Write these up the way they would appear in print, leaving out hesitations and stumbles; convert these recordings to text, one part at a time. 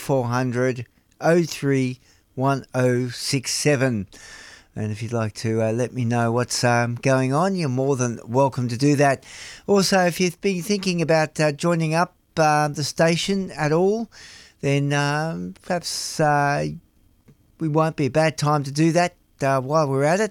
0400 03 1067. And if you'd like to let me know what's going on, you're more than welcome to do that. Also, if you've been thinking about joining up the station at all, then perhaps we won't be a bad time to do that while we're at it.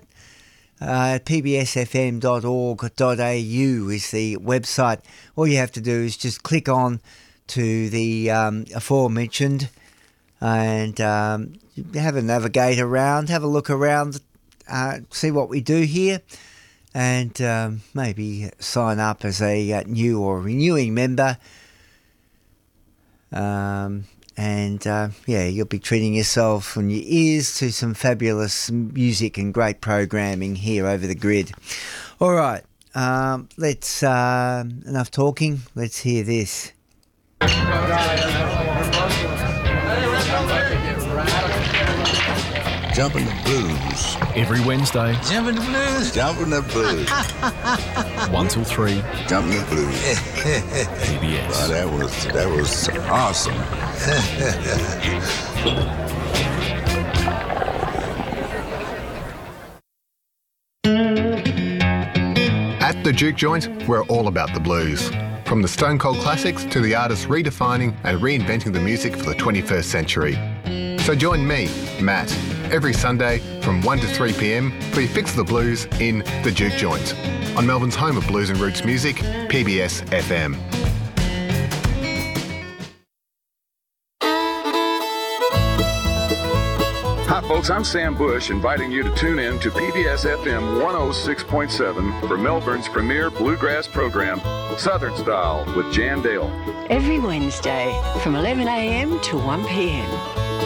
pbsfm.org.au is the website. All you have to do is just click on to the aforementioned and have a navigate around, have a look around, see what we do here, and maybe sign up as a new or renewing member. You'll be treating yourself and your ears to some fabulous music and great programming here over the grid. All right, let's enough talking. Let's hear this. Jumping the Blues. Every Wednesday. Jumping the Blues. Jumping the Blues. 1 till 3. Jumping the Blues. PBS. Wow, that was awesome. At the Juke Joint, we're all about the blues. From the Stone Cold classics to the artists redefining and reinventing the music for the 21st century. So join me, Matt, every Sunday from 1 to 3 p.m. for your fix of the blues in The Juke Joint on Melbourne's home of blues and roots music, PBS FM. Hi folks, I'm Sam Bush inviting you to tune in to PBS FM 106.7 for Melbourne's premier bluegrass program, Southern Style with Jan Dale. Every Wednesday from 11 a.m. to 1 p.m.